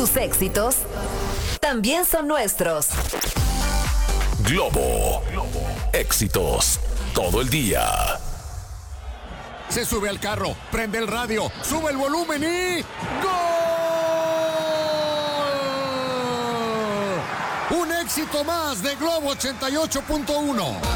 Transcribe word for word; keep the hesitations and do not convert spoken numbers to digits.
Tus éxitos también son nuestros. Globo. Éxitos todo el día. Se sube al carro, prende el radio, sube el volumen y... ¡Gol! Un éxito más de Globo ochenta y ocho punto uno.